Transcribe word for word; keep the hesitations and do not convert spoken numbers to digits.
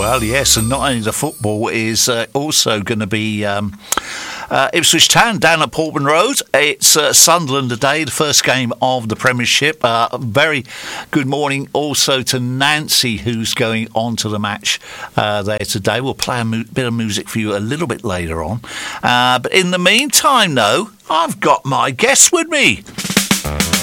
Well, yes, and not only the football is uh, also going to be um, uh, Ipswich Town down at Portman Road. It's uh, Sunderland today, the first game of the Premiership. Uh, very good morning also to Nancy, who's going on to the match uh, there today. We'll play a mu- bit of music for you a little bit later on. Uh, but in the meantime, though, I've got my guest with me.